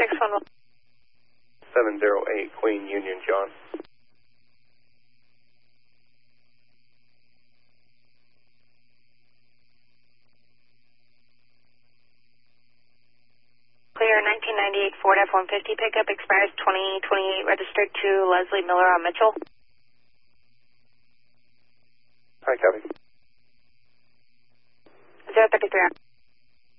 611. 708 Queen Union, John. Clear 1998 Ford F-150 pickup, expires 2028, registered to Leslie Miller on Mitchell. Hi, copy. 033.